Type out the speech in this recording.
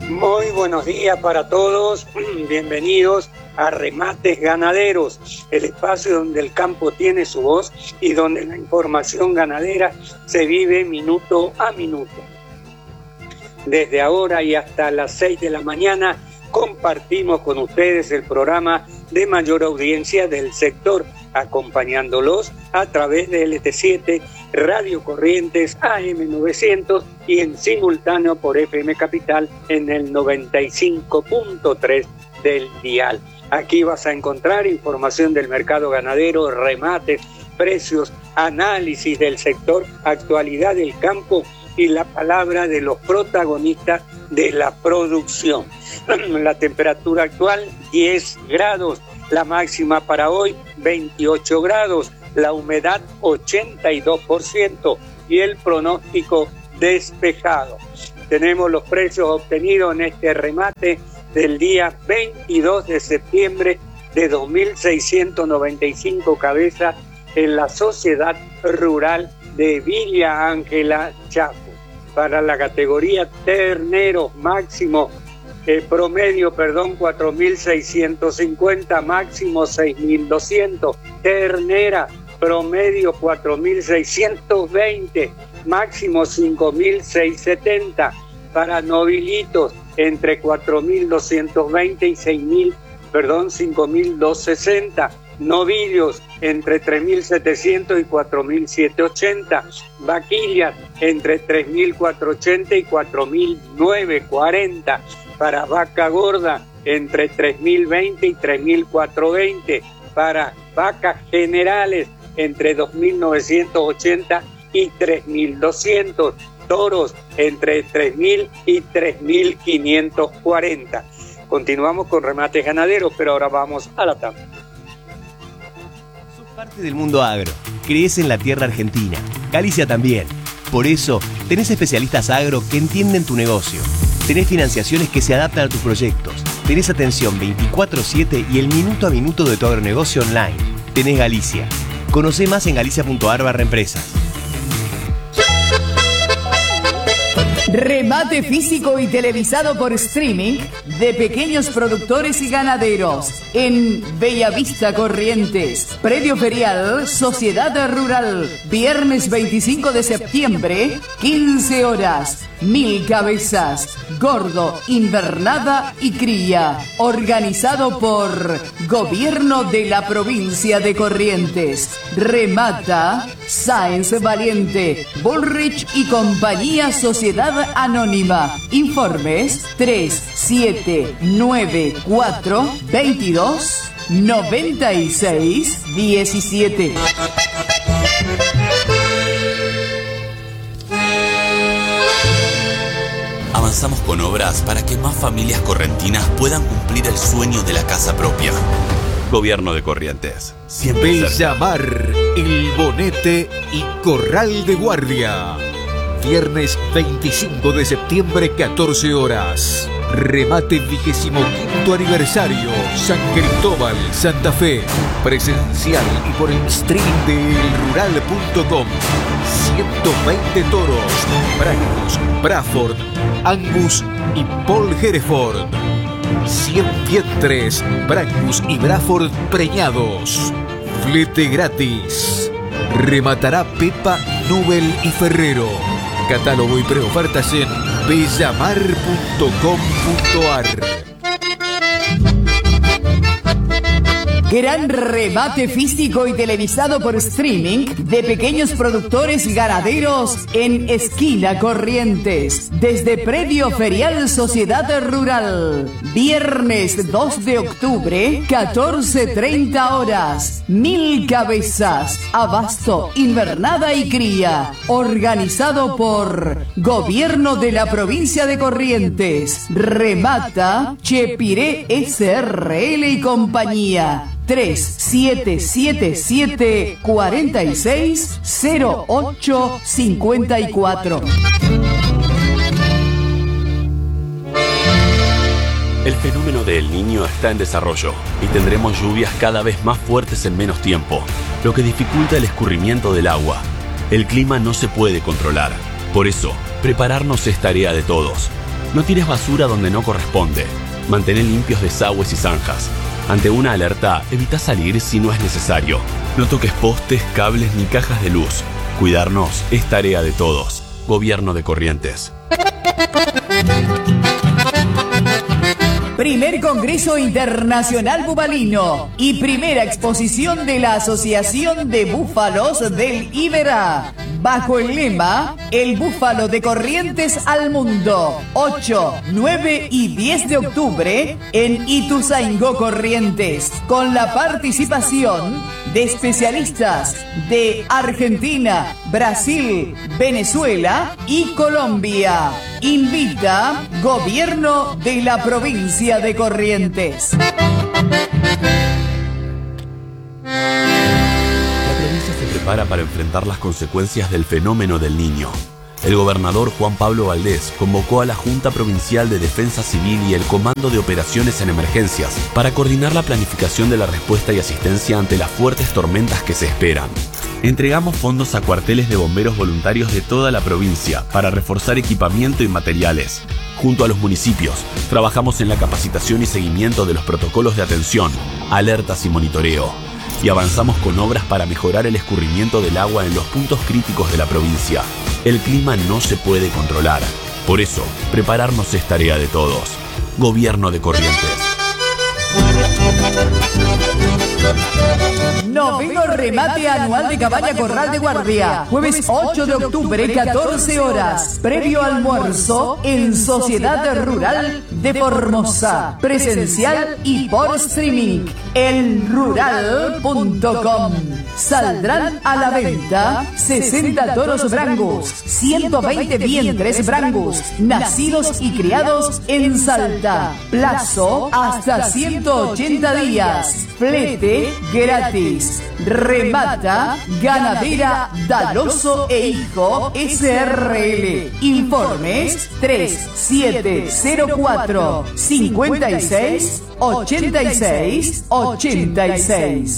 Muy buenos días para todos, bienvenidos a Remates Ganaderos, el espacio donde el campo tiene su voz y donde la información ganadera se vive minuto a minuto. Desde ahora y hasta las 6 de la mañana compartimos con ustedes el programa de mayor audiencia del sector, acompañándolos a través de LT7, Radio Corrientes AM 900 y en simultáneo por FM Capital en el 95.3 del dial. Aquí vas a encontrar información del mercado ganadero, remates, precios, análisis del sector, actualidad del campo y la palabra de los protagonistas de la producción. La temperatura actual 10 grados, la máxima para hoy 28 grados, la humedad 82% y el pronóstico despejado. Tenemos los precios obtenidos en este remate del día 22 de septiembre de 2.695 cabezas en la Sociedad Rural de Villa Ángela, Chaco. Para la categoría terneros máximo, promedio, 4.650, máximo 6.200. Ternera, promedio 4.620, máximo 5.670. Para novilitos, entre 4.220 y 5.260. Novillos entre 3.700 y 4.780, vaquillas entre 3.480 y 4.940, para vaca gorda entre 3.020 y 3.420, para vacas generales entre 2.980 y 3.200, toros entre 3.000 y 3.540. Continuamos con remates ganaderos, pero ahora vamos a la tabla. Parte del mundo agro, crees en la tierra argentina, Galicia también. Por eso, tenés especialistas agro que entienden tu negocio. Tenés financiaciones que se adaptan a tus proyectos. Tenés atención 24/7 y el minuto a minuto de tu agronegocio online. Tenés Galicia. Conocé más en galicia.ar/empresas. Remate físico y televisado por streaming de pequeños productores y ganaderos en Bellavista, Corrientes. Predio ferial, Sociedad Rural. Viernes 25 de septiembre, 15 horas. 1000 cabezas. Gordo, invernada y cría. Organizado por Gobierno de la Provincia de Corrientes. Remata Sáenz Valiente, Bullrich y Compañía Sociedad Anónima. Informes 3794 22 96 17. Avanzamos con obras para que más familias correntinas puedan cumplir el sueño de la casa propia. Gobierno de Corrientes. Siempre Bellamar, El Bonete y Corral de Guardia. Viernes 25 de septiembre, 14 horas. Remate 25º aniversario. San Cristóbal, Santa Fe. Presencial y por el streaming de elrural.com. 120 toros. Brancos, Braford, Angus y Paul Hereford. 100 vientres, Brancos y Braford preñados. Flete gratis. Rematará Pepa, Nubel y Ferrero. Catálogo y preofertas en bellamar.com.ar. Gran remate físico y televisado por streaming de pequeños productores ganaderos en Esquina Corrientes. Desde Predio Ferial Sociedad Rural. Viernes 2 de octubre, 14:30 horas. 1000 cabezas. Abasto, invernada y cría. Organizado por Gobierno de la Provincia de Corrientes. Remata Chepiré SRL y compañía. 3777 46 08 54. El fenómeno de El Niño está en desarrollo y tendremos lluvias cada vez más fuertes en menos tiempo, lo que dificulta el escurrimiento del agua. El clima no se puede controlar. Por eso, prepararnos es tarea de todos. No tires basura donde no corresponde. Mantén limpios desagües y zanjas. Ante una alerta, evita salir si no es necesario. No toques postes, cables ni cajas de luz. Cuidarnos es tarea de todos. Gobierno de Corrientes. Primer Congreso Internacional Bubalino y primera exposición de la Asociación de Búfalos del Iberá, bajo el lema El Búfalo de Corrientes al Mundo, 8, 9 y 10 de octubre en Ituzaingó, Corrientes, con la participación de especialistas de Argentina, Brasil, Venezuela y Colombia. Invita Gobierno de la Provincia de Corrientes. La provincia se prepara para enfrentar las consecuencias del fenómeno del Niño. El gobernador Juan Pablo Valdés convocó a la Junta Provincial de Defensa Civil y el Comando de Operaciones en Emergencias para coordinar la planificación de la respuesta y asistencia ante las fuertes tormentas que se esperan. Entregamos fondos a cuarteles de bomberos voluntarios de toda la provincia para reforzar equipamiento y materiales. Junto a los municipios, trabajamos en la capacitación y seguimiento de los protocolos de atención, alertas y monitoreo. Y avanzamos con obras para mejorar el escurrimiento del agua en los puntos críticos de la provincia. El clima no se puede controlar. Por eso, prepararnos es tarea de todos. Gobierno de Corrientes. Noveno remate anual de Cabaña Corral de Guardia. Jueves 8 de octubre, 14 horas. Previo almuerzo en Sociedad Rural de Formosa. Presencial y por streaming. elrural.com. Saldrán a la venta 60 toros brangus, 120 vientres brangus, nacidos y criados en Salta. Plazo hasta 180 días. Flete gratis. Remata Ganadera Daloso e Hijo SRL. Informes 3704 56 86 86.